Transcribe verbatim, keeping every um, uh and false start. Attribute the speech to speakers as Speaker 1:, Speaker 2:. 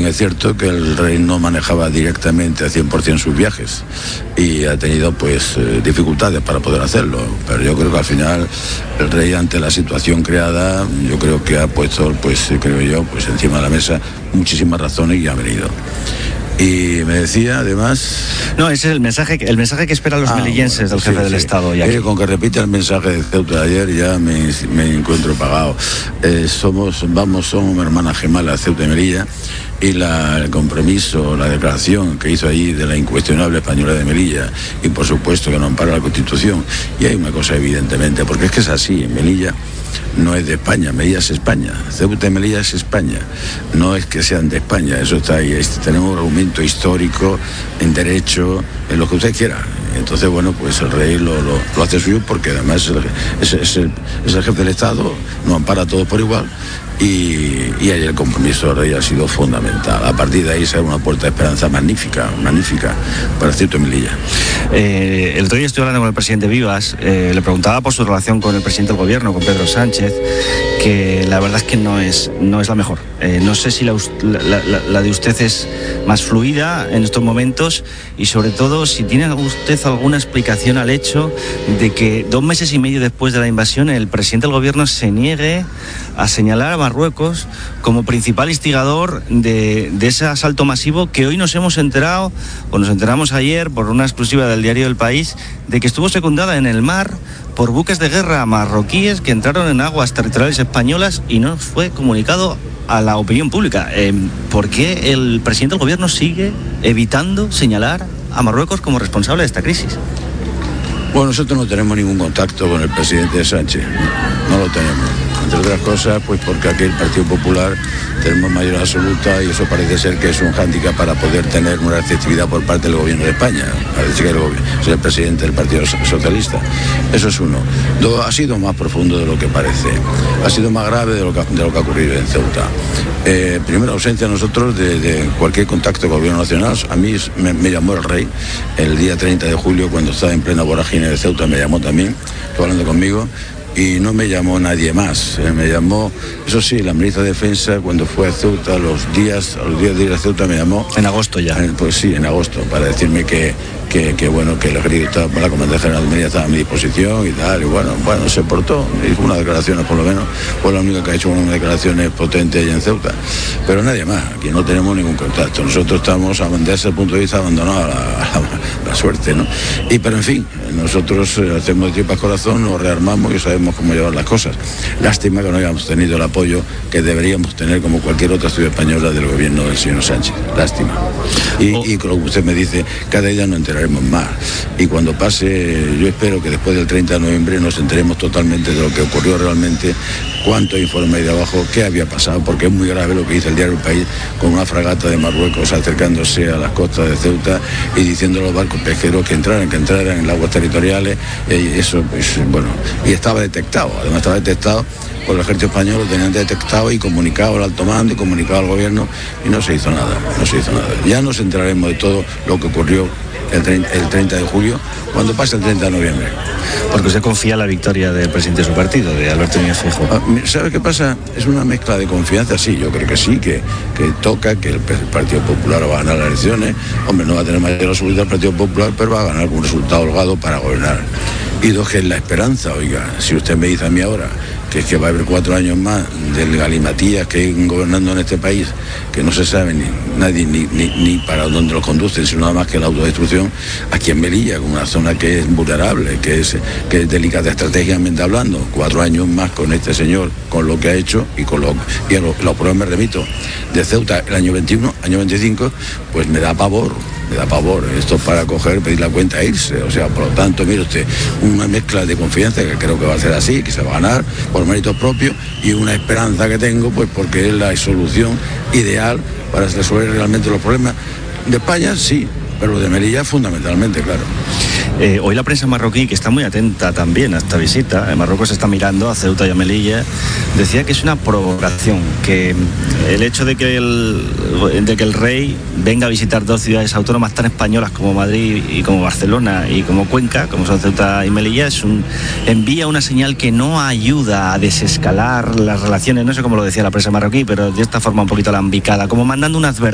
Speaker 1: También es cierto que el rey no manejaba directamente al cien por ciento sus viajes y ha tenido pues eh, dificultades para poder hacerlo, pero yo creo que al final el rey, ante la situación creada, yo creo que ha puesto, pues creo yo, pues encima de la mesa muchísimas razones y ha venido. Y me decía, además...
Speaker 2: No, ese es el mensaje, el mensaje que esperan los ah, melillenses bueno, del jefe sí, del sí. Estado. Ya
Speaker 1: eh, con que repita el mensaje de Ceuta de ayer ya me, me encuentro pagado. Eh, somos, vamos, somos hermanas gemelas, Ceuta y Melilla, y la, el compromiso, la declaración que hizo ahí de la incuestionable española de Melilla, y por supuesto que no ampara la Constitución. Y hay una cosa evidentemente, porque es que es así, Melilla no es de España, Melilla es España, Ceuta y Melilla es España, no es que sean de España, eso está ahí, es, tenemos un argumento histórico, en derecho, en lo que usted quiera. Entonces, bueno, pues el rey lo, lo, lo hace suyo porque además es el, es, es, el, es el jefe del Estado, nos ampara a todos por igual. Y, y ahí el compromiso del rey ha sido fundamental. A partir de ahí se abre una puerta de esperanza magnífica, magnífica para Ceuta y Melilla.
Speaker 2: Eh, el otro día estoy hablando con el presidente Vivas, eh, le preguntaba por su relación con el presidente del gobierno, con Pedro Sánchez, que la verdad es que no es, no es la mejor. Eh, no sé si la, la, la, la de usted es más fluida en estos momentos y sobre todo si tiene usted alguna explicación al hecho de que dos meses y medio después de la invasión el presidente del gobierno se niegue a señalar a Marruecos como principal instigador de, de ese asalto masivo que hoy nos hemos enterado, o nos enteramos ayer por una exclusiva del diario El País, de que estuvo secundada en el mar por buques de guerra marroquíes que entraron en aguas territoriales españolas y no fue comunicado a la opinión pública. Eh, ¿Por qué el presidente del gobierno sigue evitando señalar a Marruecos como responsable de esta crisis?
Speaker 1: Bueno, nosotros no tenemos ningún contacto con el presidente Sánchez, no lo tenemos. Entre otras cosas, pues porque aquí el Partido Popular tenemos mayoría absoluta y eso parece ser que es un hándicap para poder tener una receptividad por parte del gobierno de España. Parece que el gobierno, es el presidente del Partido Socialista. Eso es uno. Dos, ha sido más profundo de lo que parece. Ha sido más grave de lo que, de lo que ha ocurrido en Ceuta. Eh, primero, ausencia a nosotros de, de cualquier contacto con el gobierno nacional. A mí me, me llamó el rey el día treinta de julio, cuando estaba en plena vorágine de Ceuta, me llamó también, estuvo hablando conmigo. Y no me llamó nadie más, eh, me llamó, eso sí, la ministra de Defensa cuando fue a Ceuta, los días, a los días de ir a Ceuta me llamó.
Speaker 2: En agosto ya.
Speaker 1: Eh, pues sí, en agosto, para decirme que, que, que bueno, que el ejército, la Comandante General de Melilla estaba a mi disposición y tal, y bueno, bueno, se portó, hizo unas declaraciones por lo menos, fue la única que ha hecho unas declaraciones potentes allá en Ceuta, pero nadie más, aquí no tenemos ningún contacto, nosotros estamos, desde ese punto de vista, abandonados a la, a la, la suerte, ¿no? Y pero en fin, nosotros eh, hacemos de tripas corazón, nos rearmamos y sabemos cómo llevar las cosas. Lástima que no hayamos tenido el apoyo que deberíamos tener como cualquier otra ciudad española del gobierno del señor Sánchez. Lástima. Y, oh. y como usted me dice, cada día nos enteraremos más. Y cuando pase, yo espero que después del treinta de noviembre nos enteremos totalmente de lo que ocurrió realmente, cuánto informe hay de abajo, qué había pasado, porque es muy grave lo que dice el diario El País, con una fragata de Marruecos acercándose a las costas de Ceuta y diciendo a los barcos pesqueros que entraran, que entraran en las aguas territoriales, y eso, pues, bueno, y estaba detectado, además estaba detectado por el ejército español, lo tenían detectado y comunicado al alto mando y comunicado al gobierno y no se hizo nada, no se hizo nada. Ya nos enteraremos de todo lo que ocurrió el treinta, el treinta de julio, cuando pase el treinta de noviembre.
Speaker 2: Porque usted confía en la victoria del presidente de su partido, de Alberto Núñez Feijóo.
Speaker 1: Ah, ¿sabe qué pasa? Es una mezcla de confianza, sí, yo creo que sí, que, que toca, que el Partido Popular va a ganar las elecciones. Hombre, no va a tener mayor absoluta el Partido Popular, pero va a ganar con un resultado holgado para gobernar. Y dos, que es la esperanza, oiga, si usted me dice a mí ahora que es que va a haber cuatro años más del galimatías que hay gobernando en este país, que no se sabe ni nadie ni, ni, ni para dónde los conducen, sino nada más que la autodestrucción, aquí en Melilla, con una zona que es vulnerable, que es, que es delicada estratégicamente hablando, cuatro años más con este señor, con lo que ha hecho y con lo, y a los, los pruebas me remito, de Ceuta el año veintiuno, año veinticinco, pues me da pavor. Me da pavor, esto es para coger, pedir la cuenta e irse. O sea, por lo tanto, mire usted, una mezcla de confianza que creo que va a ser así, que se va a ganar por méritos propios, y una esperanza que tengo, pues porque es la solución ideal para resolver realmente los problemas de España, sí, pero de Melilla fundamentalmente, claro.
Speaker 2: Eh, hoy la prensa marroquí, que está muy atenta también a esta visita, en Marruecos está mirando a Ceuta y a Melilla, decía que es una provocación, que el hecho de que el, de que el rey venga a visitar dos ciudades autónomas tan españolas como Madrid y como Barcelona y como Cuenca, como son Ceuta y Melilla, es un, envía una señal que no ayuda a desescalar las relaciones, no sé cómo lo decía la prensa marroquí, pero de esta forma un poquito alambicada, como mandando una advertencia